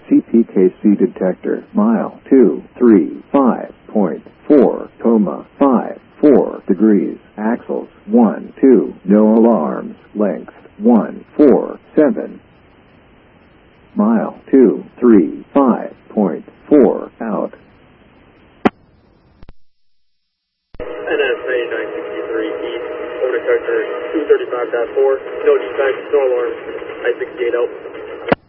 CPKC detector, mile 235.4, 4 degrees, axles 1, 2, no alarms, length 147. Mile 235.4, out. NSA 963 East, phone detector 235.4, no dispatch, no alarms, I-68 out.